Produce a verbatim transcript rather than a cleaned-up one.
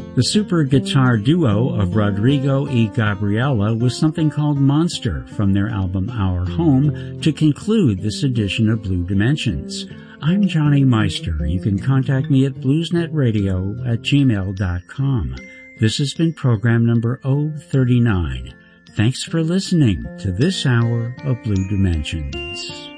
The super guitar duo of Rodrigo y Gabriela was something called Monster from their album Our Home to conclude this edition of Blue Dimensions. I'm Johnny Meister. You can contact me at bluesnetradio at gmail dot com. This has been program number oh thirty-nine. Thanks for listening to this hour of Blue Dimensions.